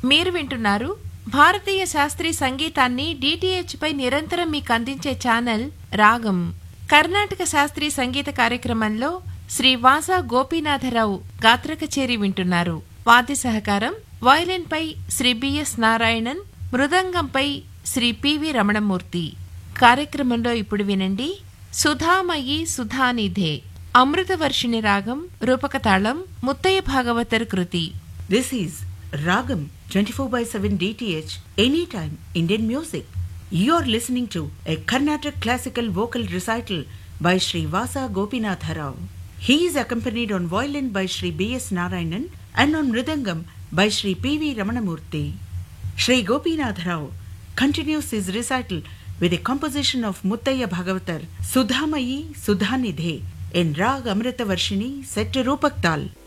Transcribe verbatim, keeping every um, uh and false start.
మీరు వింటున్నారు భారతీయ శాస్త్రీయ సంగీతాన్ని డిటిహెచ్ పై నిరంతరం మీకు అందించే ఛానల్ రాగం. కర్ణాటక శాస్త్రీయ సంగీత కార్యక్రమంలో శ్రీ వాసా గోపీనాథరావు గాత్ర కచేరీ వింటున్నారు. వాద్య సహకారం వయలిన్ పై శ్రీ బిఎస్ నారాయణన్, మృదంగంపై శ్రీ పివి రమణమూర్తి. కార్యక్రమంలో ఇప్పుడు వినండి సుధామయి సుధానిధే అమృతవర్షిణి రాగం రూపక తాళం ముత్తయ్య భాగవతర్ కృతి. This is Ragam twenty-four by seven D T H Anytime Indian Music. You are listening to a Carnatic classical vocal recital by Sri Vasa Gopinatha Rao. He is accompanied on violin by Sri B S Narayanan and on mridangam by Sri P V Ramanamurthy. Sri Gopinatha Rao continues his recital with a composition of Muttaya Bhagavatar Sudhamayi Sudhanidhe in Rag Amrita Varshini set to Rupak Tal.